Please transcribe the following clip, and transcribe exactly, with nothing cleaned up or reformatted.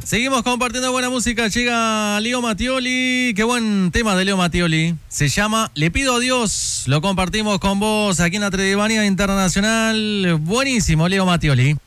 Seguimos compartiendo buena música. Llega Leo Mattioli. Qué buen tema de Leo Mattioli. Se llama Le pido a Dios. Lo compartimos con vos aquí en la Tredivania Internacional. Buenísimo, Leo Mattioli.